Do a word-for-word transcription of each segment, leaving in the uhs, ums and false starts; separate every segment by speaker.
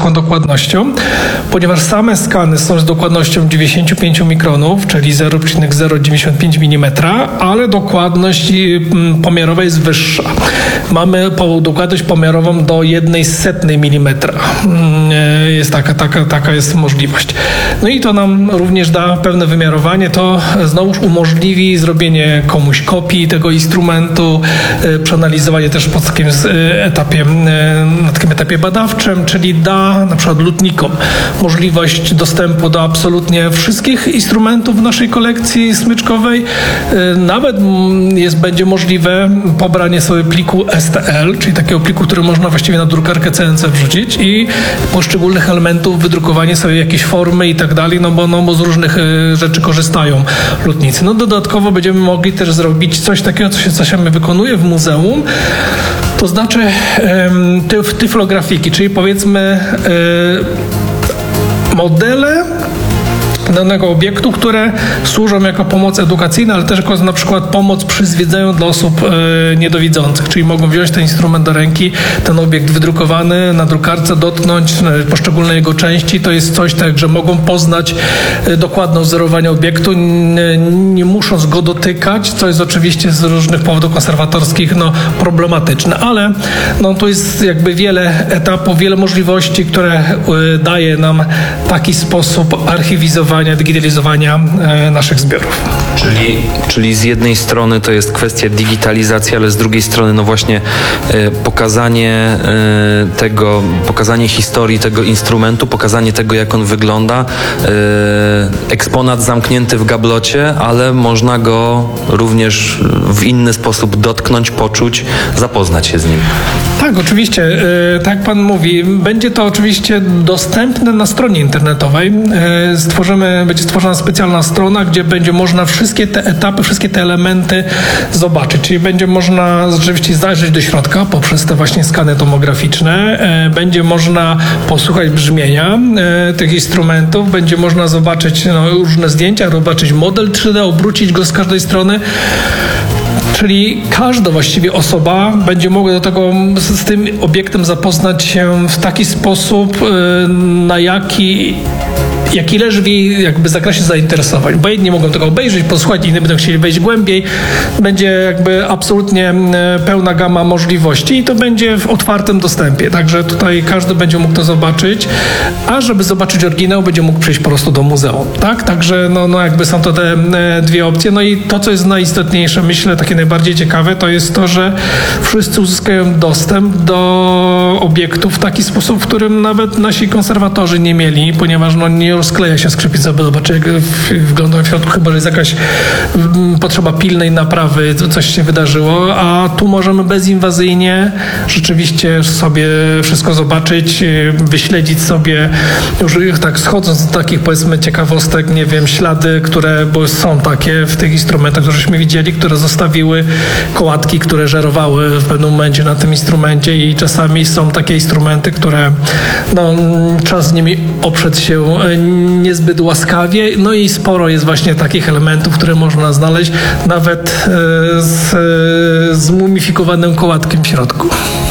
Speaker 1: wysoką dokładnością, ponieważ same skany są z dokładnością dziewięćdziesiąt pięć mikronów, czyli zero przecinek zero dziewięćdziesiąt pięć milimetra, ale dokładność pomiarowa jest wyższa. Mamy dokładność pomiarową do jednej setnej milimetra. Jest taka, taka, taka jest możliwość. No i to nam również da pewne wymiarowanie. To znowuż umożliwi zrobienie komuś kopii tego instrumentu, przeanalizowanie też pod takim etapie, na takim etapie badawczym, czyli da na przykład lutnikom możliwość dostępu do absolutnie wszystkich instrumentów w naszej kolekcji smyczkowej. Nawet jest, będzie możliwe pobranie sobie pliku S T L, czyli takiego pliku, który można właściwie na drukarkę C N C wrzucić i poszczególnych elementów wydrukowanie sobie jakieś formy i tak dalej, no bo, no bo z różnych rzeczy korzystają lutnicy. No dodatkowo będziemy mogli też zrobić coś takiego, co się czasami wykonuje w muzeum, to znaczy tyf, tyflografiki, czyli powiedzmy modele danego obiektu, które służą jako pomoc edukacyjna, ale też jako na przykład pomoc przy zwiedzaniu dla osób e, niedowidzących, czyli mogą wziąć ten instrument do ręki, ten obiekt wydrukowany na drukarce, dotknąć e, poszczególne jego części, to jest coś tak, że mogą poznać e, dokładne wzorowanie obiektu, nie, nie musząc go dotykać, co jest oczywiście z różnych powodów konserwatorskich no, problematyczne, ale no, to jest jakby wiele etapów, wiele możliwości, które e, daje nam taki sposób archiwizowania, digitalizowania e, naszych zbiorów.
Speaker 2: Czyli, czyli z jednej strony to jest kwestia digitalizacji, ale z drugiej strony no właśnie e, pokazanie e, tego, pokazanie historii tego instrumentu, pokazanie tego, jak on wygląda. E, eksponat zamknięty w gablocie, ale można go również w inny sposób dotknąć, poczuć, zapoznać się z nim.
Speaker 1: Tak, oczywiście. E, tak jak pan mówi, będzie to oczywiście dostępne na stronie internetowej. E, stworzymy Będzie stworzona specjalna strona, gdzie będzie można wszystkie te etapy, wszystkie te elementy zobaczyć. Czyli będzie można rzeczywiście zajrzeć do środka poprzez te właśnie skany tomograficzne. Będzie można posłuchać brzmienia tych instrumentów. Będzie można zobaczyć no, różne zdjęcia, zobaczyć model trzy D, obrócić go z każdej strony. Czyli każda właściwie osoba będzie mogła do tego, z tym obiektem zapoznać się w taki sposób, na jaki jaki leży w jej jakby zakresie zainteresowań, bo jedni mogą tego obejrzeć, posłuchać, inni będą chcieli wejść głębiej. Będzie jakby absolutnie pełna gama możliwości i to będzie w otwartym dostępie, także tutaj każdy będzie mógł to zobaczyć, a żeby zobaczyć oryginał, będzie mógł przyjść po prostu do muzeum, tak? Także no, no jakby są to te dwie opcje, no i to, co jest najistotniejsze, myślę, takie najbardziej ciekawe, to jest to, że wszyscy uzyskają dostęp do obiektów w taki sposób, w którym nawet nasi konserwatorzy nie mieli, ponieważ no nie rozkleja się skrzypica, aby zobaczyć, jak wygląda w środku, chyba że jest jakaś potrzeba pilnej naprawy, coś się wydarzyło, a tu możemy bezinwazyjnie rzeczywiście sobie wszystko zobaczyć, wyśledzić sobie, już tak schodząc do takich powiedzmy ciekawostek, nie wiem, ślady, które, bo są takie w tych instrumentach, które żeśmy widzieli, które zostawiły kołatki, które żerowały w pewnym momencie na tym instrumencie i czasami są takie instrumenty, które no, czas z nimi oprzeć się niezbyt łaskawie, no i sporo jest właśnie takich elementów, które można znaleźć nawet z, z mumifikowanym kołatkiem w środku.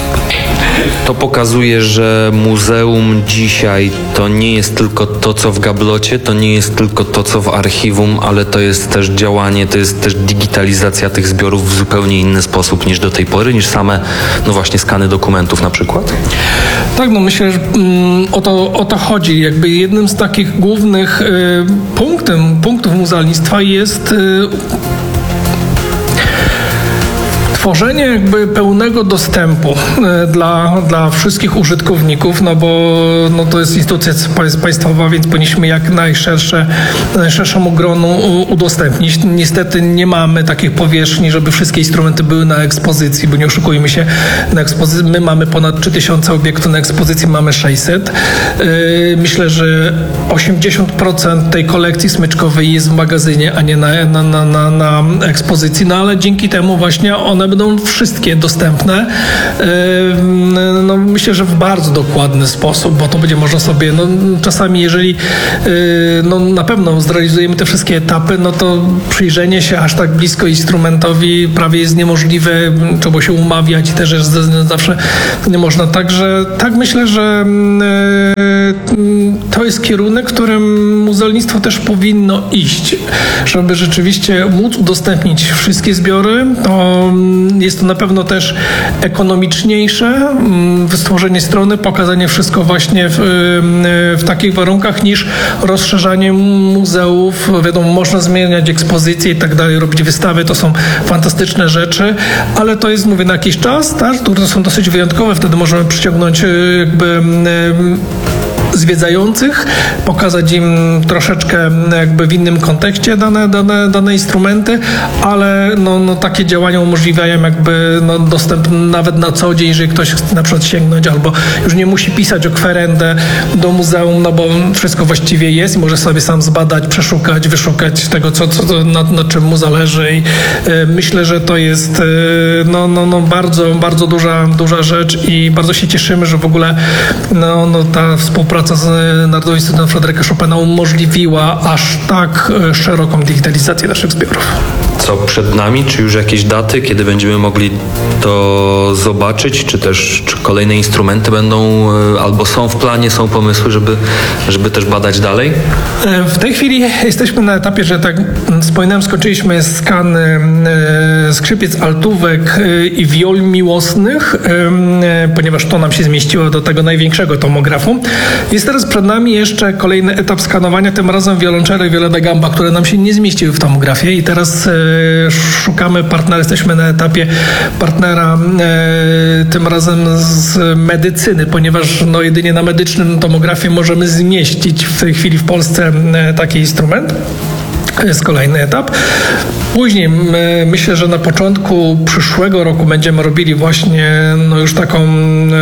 Speaker 2: To pokazuje, że muzeum dzisiaj to nie jest tylko to, co w gablocie, to nie jest tylko to, co w archiwum, ale to jest też działanie, to jest też digitalizacja tych zbiorów w zupełnie inny sposób niż do tej pory, niż same, no właśnie, skany dokumentów na przykład.
Speaker 1: Tak, no myślę, że mm, o, to, o to chodzi. Jakby jednym z takich głównych y, punktem, punktów muzealnictwa jest y, tworzenie jakby pełnego dostępu dla, dla wszystkich użytkowników, no bo no to jest instytucja państwowa, więc powinniśmy jak najszersze, najszerszemu gronu udostępnić. Niestety nie mamy takich powierzchni, żeby wszystkie instrumenty były na ekspozycji, bo nie oszukujmy się, na ekspozycji my mamy ponad trzy tysiące obiektów, na ekspozycji mamy sześćset. Myślę, że osiemdziesiąt procent tej kolekcji smyczkowej jest w magazynie, a nie na, na, na, na, na ekspozycji, no ale dzięki temu właśnie one będą wszystkie dostępne. No, myślę, że w bardzo dokładny sposób, bo to będzie można sobie, no, czasami jeżeli no, na pewno zrealizujemy te wszystkie etapy, no to przyjrzenie się aż tak blisko instrumentowi prawie jest niemożliwe, trzeba się umawiać i też zawsze nie można. Także tak myślę, że to jest kierunek, którym muzealnictwo też powinno iść, żeby rzeczywiście móc udostępnić wszystkie zbiory. To jest to na pewno też ekonomiczniejsze stworzenie strony, pokazanie wszystko właśnie w, w takich warunkach niż rozszerzanie muzeów. Wiadomo, można zmieniać ekspozycje i tak dalej, robić wystawy, to są fantastyczne rzeczy, ale to jest, mówię, na jakiś czas, tak, które są dosyć wyjątkowe, wtedy możemy przyciągnąć jakby zwiedzających, pokazać im troszeczkę jakby w innym kontekście dane, dane, dane instrumenty, ale no, no, takie działania umożliwiają jakby no, dostęp nawet na co dzień, jeżeli ktoś chce na przykład sięgnąć albo już nie musi pisać o kwerendę do muzeum, no bo wszystko właściwie jest i może sobie sam zbadać, przeszukać, wyszukać tego, co, co, na, na czym mu zależy i y, myślę, że to jest y, no, no, no bardzo, bardzo duża, duża rzecz i bardzo się cieszymy, że w ogóle no, no, ta współpraca z Narodowym Instytutem Fryderyka Chopina umożliwiła aż tak szeroką digitalizację naszych zbiorów.
Speaker 2: Co przed nami? Czy już jakieś daty, kiedy będziemy mogli to zobaczyć? Czy też czy kolejne instrumenty będą albo są w planie, są pomysły, żeby, żeby też badać dalej?
Speaker 1: W tej chwili jesteśmy na etapie, że tak wspominałem, skończyliśmy skan skrzypiec, altówek i wiol miłosnych, ponieważ to nam się zmieściło do tego największego tomografu. Jest teraz przed nami jeszcze kolejny etap skanowania, tym razem wiolonczele i viola da gamba, które nam się nie zmieściły w tomografie i teraz szukamy partnera, jesteśmy na etapie partnera tym razem z medycyny, ponieważ no, jedynie na medycznym tomografie możemy zmieścić w tej chwili w Polsce taki instrument. Jest kolejny etap. Później my, myślę, że na początku przyszłego roku będziemy robili właśnie no już taką, e,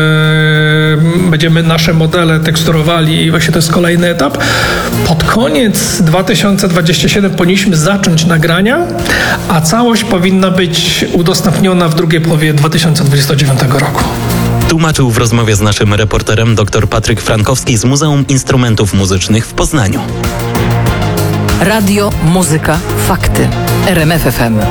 Speaker 1: będziemy nasze modele teksturowali i właśnie to jest kolejny etap. Pod koniec dwa tysiące dwudziestego siódmego powinniśmy zacząć nagrania, a całość powinna być udostępniona w drugiej połowie dwa tysiące dwudziestego dziewiątego roku.
Speaker 3: Tłumaczył w rozmowie z naszym reporterem dr Patryk Frankowski z Muzeum Instrumentów Muzycznych w Poznaniu.
Speaker 4: Radio, muzyka, fakty. R M F F M.